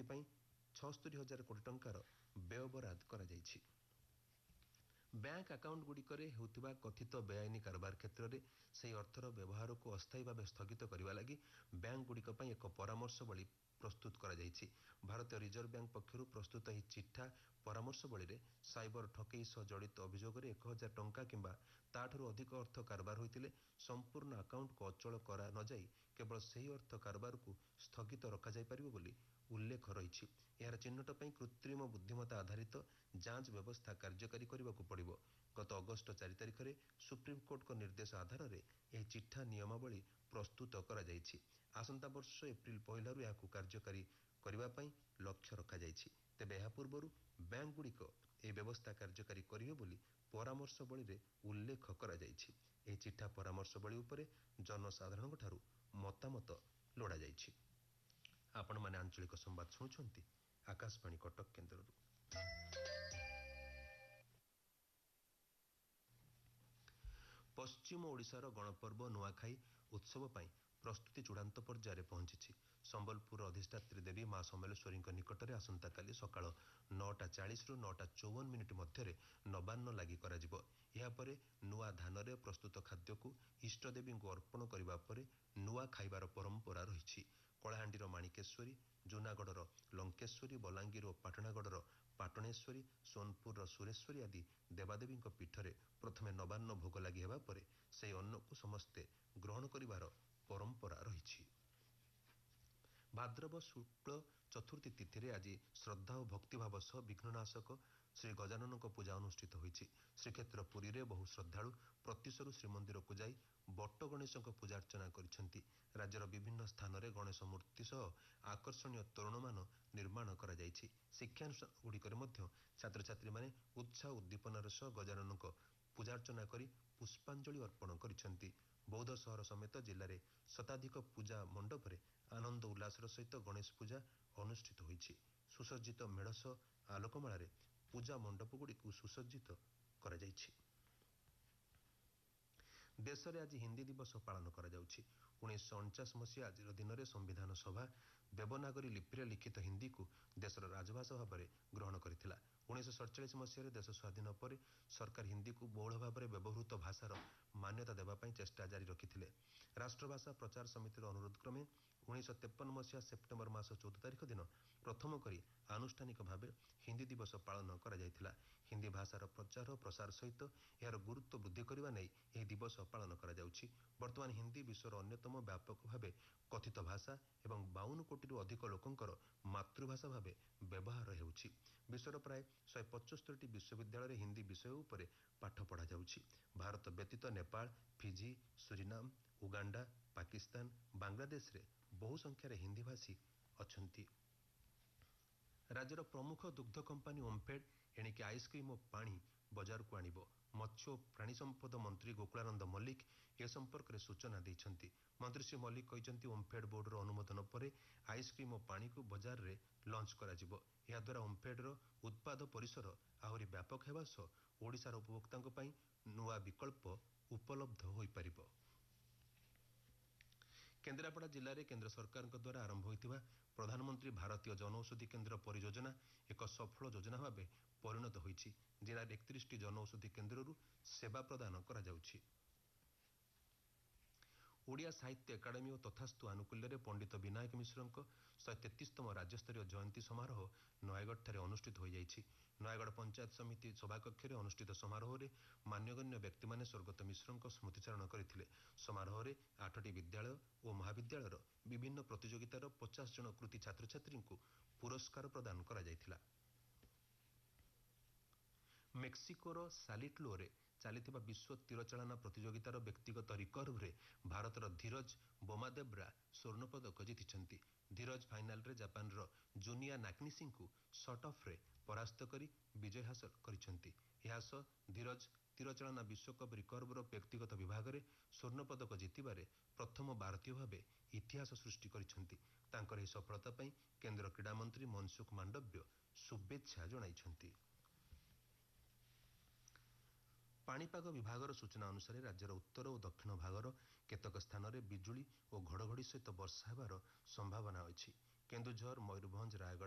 ଏଥିପାଇଁ 76,000 କୋଟି ଟଙ୍କାର ବ୍ୟୟବରାଦ କରାଯାଇଛି। ବ୍ୟାଙ୍କ ଆକାଉଣ୍ଟଗୁଡ଼ିକରେ ହେଉଥିବା କଥିତ ବେଆଇନ କାରବାର କ୍ଷେତ୍ରରେ ସେହି ଅର୍ଥର ବ୍ୟବହାରକୁ ଅସ୍ଥାୟୀ ଭାବେ ସ୍ଥଗିତ କରିବା ଲାଗି ବ୍ୟାଙ୍କଗୁଡ଼ିକ ପାଇଁ ଏକ ପରାମର୍ଶବଳୀ ପ୍ରସ୍ତୁତ କରାଯାଇଛି। ଭାରତୀୟ ରିଜର୍ଭ ବ୍ୟାଙ୍କ ପକ୍ଷରୁ ପ୍ରସ୍ତୁତ ଏହି ଚିଠା ପରାମର୍ଶବଳୀରେ ସାଇବର ଠକେଇ ସହ ଜଡ଼ିତ ଅଭିଯୋଗରେ 1,000 ଟଙ୍କା କିମ୍ବା ତାଠାରୁ ଅଧିକ ଅର୍ଥ କାରବାର ହୋଇଥିଲେ ସମ୍ପୂର୍ଣ୍ଣ ଆକାଉଣ୍ଟକୁ ଅଚଳ କରା ନଯାଇ କେବଳ ସେହି ଅର୍ଥ କାରବାରକୁ ସ୍ଥଗିତ ରଖାଯାଇପାରିବ ବୋଲି ଉଲ୍ଲେଖ ରହିଛି। ଏହାର ଚିହ୍ନଟ ପାଇଁ କୃତ୍ରିମ ବୁଦ୍ଧିମତ୍ତା ଆଧାରିତ ଯାଞ୍ଚ ବ୍ୟବସ୍ଥା କାର୍ଯ୍ୟକାରୀ କରିବାକୁ ପଡ଼ିବ। ଗତ ଅଗଷ୍ଟ 4 ତାରିଖରେ ସୁପ୍ରିମକୋର୍ଟଙ୍କ ନିର୍ଦ୍ଦେଶ ଆଧାରରେ ଏହି ଚିଠା ନିୟମାବଳୀ ପ୍ରସ୍ତୁତ କରାଯାଇଛି। ଆସନ୍ତା ବର୍ଷ ଏପ୍ରିଲ 1ରୁ ଏହାକୁ କାର୍ଯ୍ୟକାରୀ କରିବା ପାଇଁ ଲକ୍ଷ୍ୟ ରଖାଯାଇଛି। ତେବେ ଏହା ପୂର୍ବରୁ ବ୍ୟାଙ୍କଗୁଡ଼ିକ ଏହି ବ୍ୟବସ୍ଥା କାର୍ଯ୍ୟକାରୀ କରିବେ ବୋଲି ପରାମର୍ଶବଳୀରେ ଉଲ୍ଲେଖ କରାଯାଇଛି। ଏହି ଚିଠା ପରାମର୍ଶବଳୀ ଉପରେ ଜନସାଧାରଣଙ୍କଠାରୁ ମତାମତ ଲୋଡ଼ାଯାଇଛି। ଆପଣମାନେ ଆଞ୍ଚଳିକ ସମ୍ବାଦ ଶୁଣୁଛନ୍ତି ଆକାଶବାଣୀ କଟକ କେନ୍ଦ୍ରରୁ। ପଶ୍ଚିମ ଓଡ଼ିଶାର ଗଣପର୍ବ ନୂଆଖାଇ ଉତ୍ସବ ପାଇଁ ପ୍ରସ୍ତୁତି ଚୂଡ଼ାନ୍ତ ପର୍ଯ୍ୟାୟରେ ପହଞ୍ଚିଛି। ସମ୍ବଲପୁର ଅଧିଷ୍ଠାତ୍ରୀ ଦେବୀ ମା ସମଲେଶ୍ୱରୀଙ୍କ ନିକଟରେ ଆସନ୍ତାକାଲି ସକାଳ 9:40ରୁ 9:54 ମଧ୍ୟରେ ନବାନ୍ନ ଲାଗି କରାଯିବ। ଏହାପରେ ନୂଆ ଧାନରେ ପ୍ରସ୍ତୁତ ଖାଦ୍ୟକୁ ଇଷ୍ଟଦେବୀଙ୍କୁ ଅର୍ପଣ କରିବା ପରେ ନୂଆ ଖାଇବାର ପରମ୍ପରା ରହିଛି। କଳାହାଣ୍ଡିର ମାଣିକେଶ୍ୱରୀ, ଜୁନାଗଡ଼ର ଲଙ୍କେଶ୍ୱରୀ, ବଲାଙ୍ଗୀର ଓ ପାଟଣାଗଡ଼ର ପାଟଣେଶ୍ୱରୀ, ସୋନପୁରର ସୁରେଶ୍ୱରୀ ଆଦି ଦେବାଦେବୀଙ୍କ ପୀଠରେ ପ୍ରଥମେ ନବାନ୍ନ ଭୋଗ ଲାଗି ହେବା ପରେ ସେହି ଅନ୍ନକୁ ସମସ୍ତେ ଗ୍ରହଣ କରିବାର ପରମ୍ପରା ରହିଛି। ଭାଦ୍ରବ ଶୁକ୍ଳ ଚତୁର୍ଥୀ ତିଥିରେ ଆଜି ଶ୍ରଦ୍ଧା ଓ ଭକ୍ତିଭାବ ସହ ବିଘ୍ନନାଶକ ଶ୍ରୀ ଗଜାନନଙ୍କ ପୂଜା ଅନୁଷ୍ଠିତ ହୋଇଛି। ଶ୍ରୀକ୍ଷେତ୍ର ପୁରୀରେ ବହୁ ଶ୍ରଦ୍ଧାଳୁ ପ୍ରତ୍ୟୁଷରୁ ଶ୍ରୀମନ୍ଦିରକୁ ଯାଇ ବଟ ଗଣେଶଙ୍କ ପୂଜାର୍ଚ୍ଚନା କରିଛନ୍ତି। ରାଜ୍ୟର ବିଭିନ୍ନ ସ୍ଥାନରେ ଗଣେଶ ମୂର୍ତ୍ତି ସହ ଆକର୍ଷଣୀୟ ତୋରଣମାନ ନିର୍ମାଣ କରାଯାଇଛି। ଶିକ୍ଷାନୁଷ୍ଠାନଗୁଡ଼ିକରେ ମଧ୍ୟ ଛାତ୍ରଛାତ୍ରୀମାନେ ଉତ୍ସାହ ଉଦ୍ଦୀପନାର ସହ ଗଜାନନଙ୍କ ପୂଜାର୍ଚ୍ଚନା କରି ପୁଷ୍ପାଞ୍ଜଳି ଅର୍ପଣ କରିଛନ୍ତି। ବୌଦ୍ଧ ସହର ସମେତ ଜିଲ୍ଲାରେ ଶତାଧିକ ପୂଜା ମଣ୍ଡପରେ ଆନନ୍ଦ ଉଲ୍ଲାସର ସହିତ ଗଣେଶ ପୂଜା ଅନୁଷ୍ଠିତ ହୋଇଛି। ସୁସଜ୍ଜିତ ମେଢ଼ ସହ ଆଲୋକମାଳାରେ ପୂଜା ମଣ୍ଡପଗୁଡ଼ିକୁ ସୁସଜ୍ଜିତ କରାଯାଇଛି। ଦେଶରେ ଆଜି ହିନ୍ଦୀ ଦିବସ ପାଳନ କରାଯାଉଛି। 1949 ମସିହା ଆଜିର ଦିନରେ ସମ୍ବିଧାନ ସଭା ଦେବନାଗରୀ ଲିପିରେ ଲିଖିତ ହିନ୍ଦୀକୁ ଦେଶର ରାଜଭାଷା ଭାବରେ ଗ୍ରହଣ କରିଥିଲା। 1947 ମସିହାରେ ଦେଶ ସ୍ୱାଧୀନ ପରେ ସରକାର ହିନ୍ଦୀକୁ ବହୁଳ ଭାବରେ ବ୍ୟବହୃତ ଭାଷାର ମାନ୍ୟତା ଦେବା ପାଇଁ ଚେଷ୍ଟା ଜାରି ରଖିଥିଲେ। ରାଷ୍ଟ୍ରଭାଷା ପ୍ରଚାର ସମିତିର ଅନୁରୋଧ କ୍ରମେ 1953 ମସିହା ସେପ୍ଟେମ୍ବର ମାସ 14 ତାରିଖ ଦିନ ପ୍ରଥମ କରି ଆନୁଷ୍ଠାନିକ ଭାବେ ହିନ୍ଦୀ ଦିବସ ପାଳନ କରାଯାଇଥିଲା। ହିନ୍ଦୀ ଭାଷାର ପ୍ରଚାର ଓ ପ୍ରସାର ସହିତ ଏହାର ଗୁରୁତ୍ୱ ବୃଦ୍ଧି କରିବା ନେଇ ଏହି ଦିବସ ପାଳନ କରାଯାଉଛି। ବର୍ତ୍ତମାନ ହିନ୍ଦୀ ବିଶ୍ୱର ଅନ୍ୟତମ ବ୍ୟାପକ ଭାବେ କଥିତ ଭାଷା ଏବଂ 52 କୋଟିରୁ ଅଧିକ ଲୋକଙ୍କର ମାତୃଭାଷା ଭାବେ ବ୍ୟବହାର ହେଉଛି। ବିଶ୍ୱର ପ୍ରାୟ 175ଟି ବିଶ୍ୱବିଦ୍ୟାଳୟରେ ହିନ୍ଦୀ ବିଷୟ ଉପରେ ପାଠ ପଢ଼ାଯାଉଛି। ଭାରତ ବ୍ୟତୀତ Nepal, Fiji, Suriname, Uganda, Pakistan, ବାଂଲାଦେଶରେ ବହୁ ସଂଖ୍ୟାରେ ହିନ୍ଦୀଭାଷୀ ଅଛନ୍ତି। ରାଜ୍ୟର ପ୍ରମୁଖ ଦୁଗ୍ଧ କମ୍ପାନୀ ଓମଫେଡ୍ ଏଣିକି ଆଇସ୍କ୍ରିମ୍ ଓ ପାଣି ବଜାରକୁ ଆଣିବ। ମତ୍ସ୍ୟ ଓ ପ୍ରାଣୀ ସମ୍ପଦ ମନ୍ତ୍ରୀ ଗୋକୁଳାନନ୍ଦ ମଲ୍ଲିକ ଏ ସମ୍ପର୍କରେ ସୂଚନା ଦେଇଛନ୍ତି। ମନ୍ତ୍ରୀ ଶ୍ରୀ ମଲ୍ଲିକ କହିଛନ୍ତି ଓମଫେଡ୍ ବୋର୍ଡର ଅନୁମୋଦନ ପରେ ଆଇସ୍କ୍ରିମ୍ ଓ ପାଣିକୁ ବଜାରରେ ଲଞ୍ଚ କରାଯିବ। ଏହାଦ୍ୱାରା ଓମଫେଡ୍ର ଉତ୍ପାଦ ପରିସର ଆହୁରି ବ୍ୟାପକ ହେବା ସହ ଓଡ଼ିଶାର ଉପଭୋକ୍ତାଙ୍କ ପାଇଁ ନୂଆ ବିକଳ୍ପ ଉପଲବ୍ଧ ହୋଇପାରିବ। କେନ୍ଦ୍ରାପଡ଼ା ଜିଲ୍ଲାରେ କେନ୍ଦ୍ର ସରକାରଙ୍କ ଦ୍ୱାରା ଆରମ୍ଭ ହୋଇଥିବା ପ୍ରଧାନମନ୍ତ୍ରୀ ଭାରତୀୟ ଜନଔଷଧି କେନ୍ଦ୍ର ପରିଯୋଜନା ଏକ ସଫଳ ଯୋଜନା ଭାବେ ପରିଣତ ହୋଇଛି। ଜିଲ୍ଲାରେ 31ଟି ଜନଔଷଧି କେନ୍ଦ୍ରରୁ ସେବା ପ୍ରଦାନ କରାଯାଉଛି। ଓଡ଼ିଆ ସାହିତ୍ୟ ଏକାଡେମୀ ଓ ତଥାସ୍ତୁ ଆନୁକୂଲ୍ୟରେ ପଣ୍ଡିତ ବିନାୟକ ମିଶ୍ରଙ୍କ 133ତମ ରାଜ୍ୟସ୍ତରୀୟ ଜୟନ୍ତୀ ସମାରୋହ ନୟାଗଡ଼ଠାରେ ଅନୁଷ୍ଠିତ ହୋଇଯାଇଛି। ନୟାଗଡ଼ ପଞ୍ଚାୟତ ସମିତି ସଭାକକ୍ଷରେ ଅନୁଷ୍ଠିତ ସମାରୋହରେ ମାନ୍ୟଗଣ୍ୟ ବ୍ୟକ୍ତିମାନେ ସ୍ୱର୍ଗତ ମିଶ୍ରଙ୍କ ସ୍ମୃତିଚାରଣ କରିଥିଲେ। ସମାରୋହରେ 8ଟି ବିଦ୍ୟାଳୟ ଓ ମହାବିଦ୍ୟାଳୟର ବିଭିନ୍ନ ପ୍ରତିଯୋଗିତାର 50 ଜଣ କୃତି ଛାତ୍ରଛାତ୍ରୀଙ୍କୁ ପୁରସ୍କାର ପ୍ରଦାନ କରାଯାଇଥିଲା। ମେକ୍ସିକୋର ସାଲିଟ୍ଲୋରେ ଚାଲିଥିବା ବିଶ୍ୱ ତୀରଚାଳନା ପ୍ରତିଯୋଗିତାର ବ୍ୟକ୍ତିଗତ ରିକର୍ଭରେ ଭାରତର ଧୀରଜ ବୋମାଦେବ୍ରା ସ୍ୱର୍ଣ୍ଣପଦକ ଜିତିଛନ୍ତି। ଧୀରଜ ଫାଇନାଲରେ ଜାପାନର ଜୁନିଆ ନାକନିସିଙ୍କୁ ସଟ୍ ଅଫ୍ରେ ପରାସ୍ତ କରି ବିଜୟ ହାସଲ କରିଛନ୍ତି। ଏହା ସହ ଧୀରଜ ତୀରଚାଳନା ବିଶ୍ୱକପ୍ ରିକର୍ଭର ବ୍ୟକ୍ତିଗତ ବିଭାଗରେ ସ୍ୱର୍ଣ୍ଣପଦକ ଜିତିବାରେ ପ୍ରଥମ ଭାରତୀୟ ଭାବେ ଇତିହାସ ସୃଷ୍ଟି କରିଛନ୍ତି। ତାଙ୍କର ଏହି ସଫଳତା ପାଇଁ କେନ୍ଦ୍ର କ୍ରୀଡ଼ାମନ୍ତ୍ରୀ ମନସୁଖ ମାଣ୍ଡବ୍ୟ ଶୁଭେଚ୍ଛା ଜଣାଇଛନ୍ତି। ପାଣିପାଗ ବିଭାଗର ସୂଚନା ଅନୁସାରେ ରାଜ୍ୟର ଉତ୍ତର ଓ ଦକ୍ଷିଣ ଭାଗର କେତେକ ସ୍ଥାନରେ ବିଜୁଳି ଓ ଘଡ଼ଘଡ଼ି ସହିତ ବର୍ଷା ହେବାର ସମ୍ଭାବନା ଅଛି। କେନ୍ଦୁଝର, ମୟୂରଭଞ୍ଜ, ରାୟଗଡ଼ା